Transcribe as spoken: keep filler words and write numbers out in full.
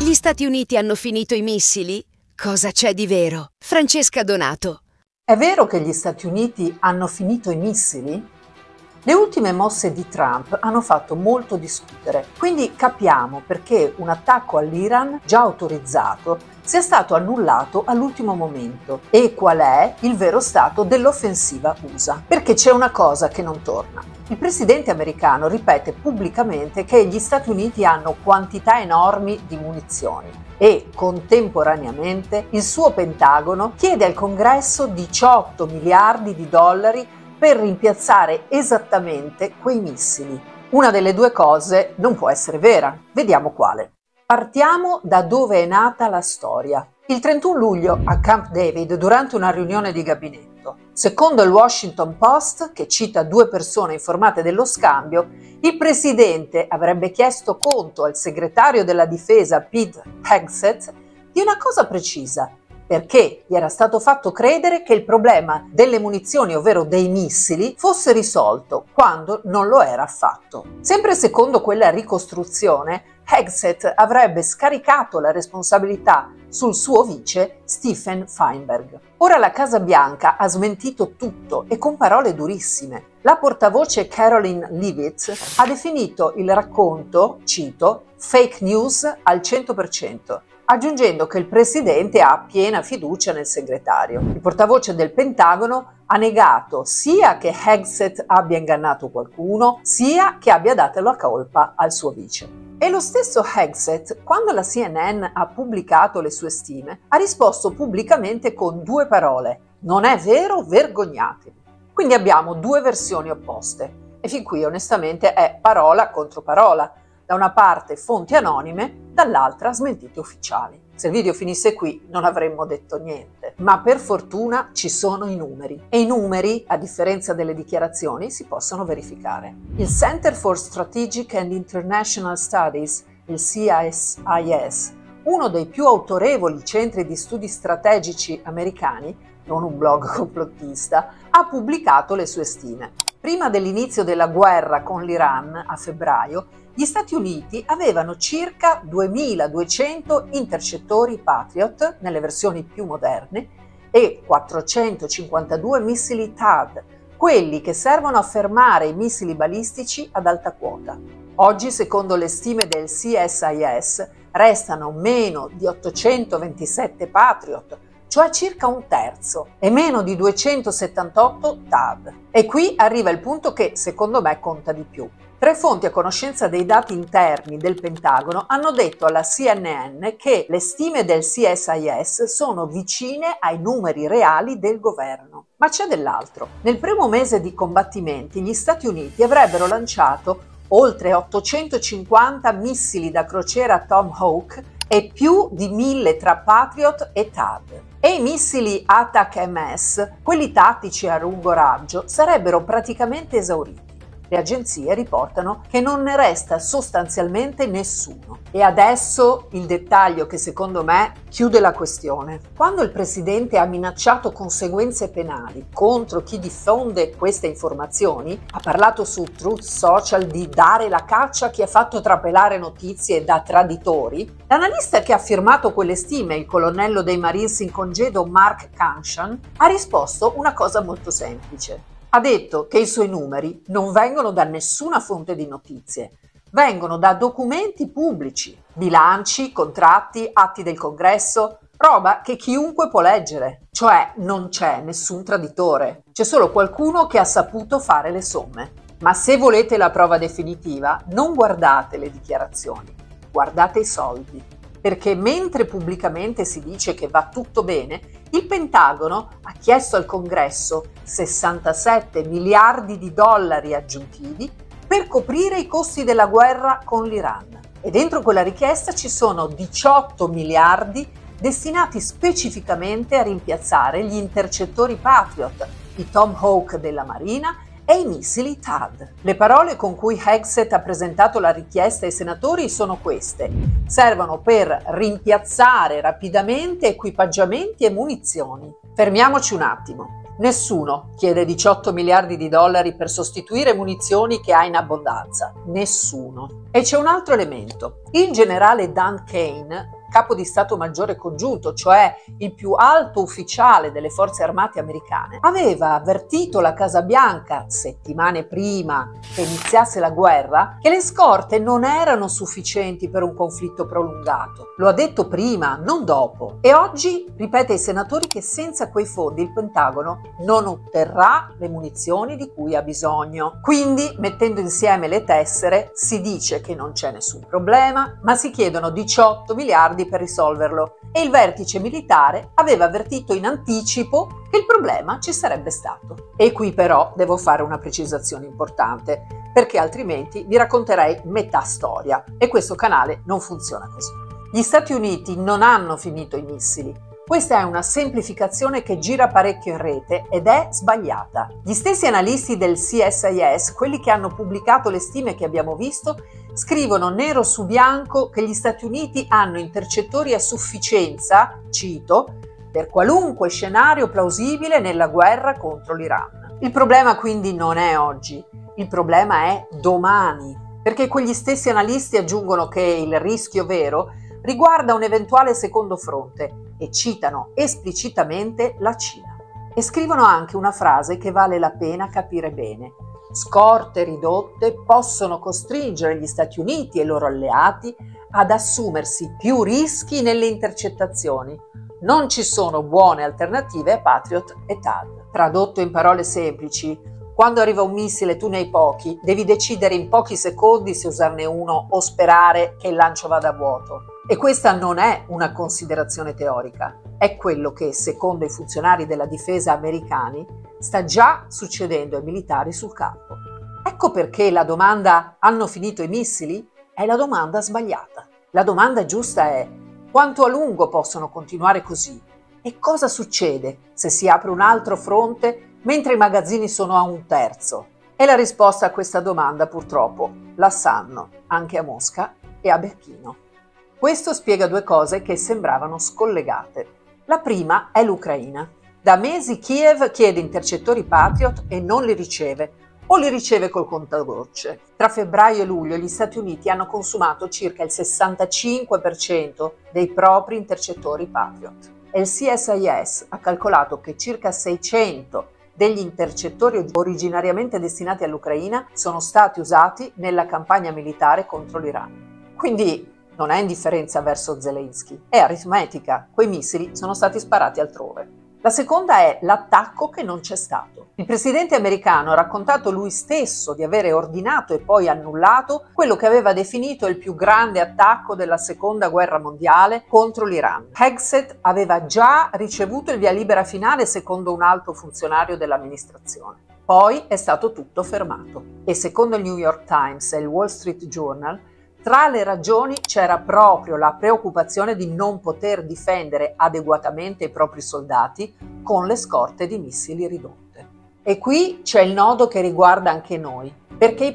Gli Stati Uniti hanno finito i missili? Cosa c'è di vero? Francesca Donato. È vero che gli Stati Uniti hanno finito i missili? Le ultime mosse di Trump hanno fatto molto discutere, quindi capiamo perché un attacco all'Iran, già autorizzato, sia stato annullato all'ultimo momento e qual è il vero stato dell'offensiva U S A. Perché c'è una cosa che non torna. Il presidente americano ripete pubblicamente che gli Stati Uniti hanno quantità enormi di munizioni e, contemporaneamente, il suo Pentagono chiede al Congresso diciotto miliardi di dollari per rimpiazzare esattamente quei missili. Una delle due cose non può essere vera. Vediamo quale. Partiamo da dove è nata la storia. Il trentuno luglio a Camp David, durante una riunione di gabinetto. Secondo il Washington Post, che cita due persone informate dello scambio, il presidente avrebbe chiesto conto al segretario della difesa Pete Hegseth di una cosa precisa, perché gli era stato fatto credere che il problema delle munizioni, ovvero dei missili, fosse risolto, quando non lo era affatto. Sempre secondo quella ricostruzione, Hegseth avrebbe scaricato la responsabilità sul suo vice Stephen Feinberg. Ora la Casa Bianca ha smentito tutto e con parole durissime. La portavoce Caroline Leavitt ha definito il racconto, cito, fake news al cento per cento, aggiungendo che il presidente ha piena fiducia nel segretario. Il portavoce del Pentagono ha negato sia che Hegseth abbia ingannato qualcuno, sia che abbia dato la colpa al suo vice. E lo stesso Hegseth, quando la C N N ha pubblicato le sue stime, ha risposto pubblicamente con due parole: non è vero, vergognatevi. Quindi abbiamo due versioni opposte e fin qui onestamente è parola contro parola. Da una parte fonti anonime, dall'altra smentite ufficiali. Se il video finisse qui non avremmo detto niente, ma per fortuna ci sono i numeri e i numeri, a differenza delle dichiarazioni, si possono verificare. Il Center for Strategic and International Studies, il C S I S, uno dei più autorevoli centri di studi strategici americani, non un blog complottista, ha pubblicato le sue stime. Prima dell'inizio della guerra con l'Iran, a febbraio, gli Stati Uniti avevano circa duemiladuecento intercettori Patriot nelle versioni più moderne e quattrocentocinquantadue missili T A D, quelli che servono a fermare i missili balistici ad alta quota. Oggi, secondo le stime del C S I S, restano meno di ottocentoventisette Patriot, cioè circa un terzo, e meno di duecentosettantotto T A D. E qui arriva il punto che, secondo me, conta di più. Tre fonti a conoscenza dei dati interni del Pentagono hanno detto alla C N N che le stime del C S I S sono vicine ai numeri reali del governo. Ma c'è dell'altro. Nel primo mese di combattimenti gli Stati Uniti avrebbero lanciato oltre ottocentocinquanta missili da crociera Tomahawk e più di mille tra Patriot e T A D. E i missili ATAC-M S, quelli tattici a lungo raggio, sarebbero praticamente esauriti. Le agenzie riportano che non ne resta sostanzialmente nessuno. E adesso il dettaglio che secondo me chiude la questione. Quando il presidente ha minacciato conseguenze penali contro chi diffonde queste informazioni, ha parlato su Truth Social di dare la caccia a chi ha fatto trapelare notizie da traditori, l'analista che ha firmato quelle stime, il colonnello dei Marines in congedo Mark Canshan, ha risposto una cosa molto semplice. Ha detto che i suoi numeri non vengono da nessuna fonte di notizie, vengono da documenti pubblici, bilanci, contratti, atti del Congresso, roba che chiunque può leggere. Cioè non c'è nessun traditore, c'è solo qualcuno che ha saputo fare le somme. Ma se volete la prova definitiva, non guardate le dichiarazioni, guardate i soldi. Perché mentre pubblicamente si dice che va tutto bene, il Pentagono ha chiesto al Congresso sessantasette miliardi di dollari aggiuntivi per coprire i costi della guerra con l'Iran. E dentro quella richiesta ci sono diciotto miliardi destinati specificamente a rimpiazzare gli intercettori Patriot, i Tomahawk della Marina e i missili T A D. Le parole con cui Hegseth ha presentato la richiesta ai senatori sono queste: servono per rimpiazzare rapidamente equipaggiamenti e munizioni. Fermiamoci un attimo. Nessuno chiede diciotto miliardi di dollari per sostituire munizioni che ha in abbondanza. Nessuno. E c'è un altro elemento. Il generale Dan Kane, capo di Stato Maggiore Congiunto, cioè il più alto ufficiale delle forze armate americane, aveva avvertito la Casa Bianca, settimane prima che iniziasse la guerra, che le scorte non erano sufficienti per un conflitto prolungato. Lo ha detto prima, non dopo. E oggi ripete ai senatori che senza quei fondi il Pentagono non otterrà le munizioni di cui ha bisogno. Quindi, mettendo insieme le tessere, si dice che non c'è nessun problema, ma si chiedono diciotto miliardi per risolverlo e il vertice militare aveva avvertito in anticipo che il problema ci sarebbe stato. E qui però devo fare una precisazione importante, perché altrimenti vi racconterei metà storia e questo canale non funziona così. Gli Stati Uniti non hanno finito i missili. Questa è una semplificazione che gira parecchio in rete ed è sbagliata. Gli stessi analisti del C S I S, quelli che hanno pubblicato le stime che abbiamo visto, scrivono nero su bianco che gli Stati Uniti hanno intercettori a sufficienza, cito, per qualunque scenario plausibile nella guerra contro l'Iran. Il problema quindi non è oggi, il problema è domani, perché quegli stessi analisti aggiungono che il rischio vero riguarda un eventuale secondo fronte e citano esplicitamente la Cina. E scrivono anche una frase che vale la pena capire bene. Scorte ridotte possono costringere gli Stati Uniti e i loro alleati ad assumersi più rischi nelle intercettazioni. Non ci sono buone alternative a Patriot e T A D. Tradotto in parole semplici, quando arriva un missile tu ne hai pochi, devi decidere in pochi secondi se usarne uno o sperare che il lancio vada a vuoto. E questa non è una considerazione teorica, è quello che, secondo i funzionari della difesa americani, sta già succedendo ai militari sul campo. Ecco perché la domanda "hanno finito i missili?" è la domanda sbagliata. La domanda giusta è: quanto a lungo possono continuare così? E cosa succede se si apre un altro fronte mentre i magazzini sono a un terzo? E la risposta a questa domanda, purtroppo, la sanno anche a Mosca e a Pechino. Questo spiega due cose che sembravano scollegate. La prima è l'Ucraina. Da mesi Kiev chiede intercettori Patriot e non li riceve, o li riceve col contagocce. Tra febbraio e luglio gli Stati Uniti hanno consumato circa il sessantacinque per cento dei propri intercettori Patriot. E il C S I S ha calcolato che circa seicento degli intercettori originariamente destinati all'Ucraina sono stati usati nella campagna militare contro l'Iran. Quindi non è indifferenza verso Zelensky, è aritmetica, quei missili sono stati sparati altrove. La seconda è l'attacco che non c'è stato. Il presidente americano ha raccontato lui stesso di avere ordinato e poi annullato quello che aveva definito il più grande attacco della seconda guerra mondiale contro l'Iran. Hegseth aveva già ricevuto il via libera finale secondo un alto funzionario dell'amministrazione. Poi è stato tutto fermato e secondo il New York Times e il Wall Street Journal tra le ragioni c'era proprio la preoccupazione di non poter difendere adeguatamente i propri soldati con le scorte di missili ridotte. E qui c'è il nodo che riguarda anche noi, perché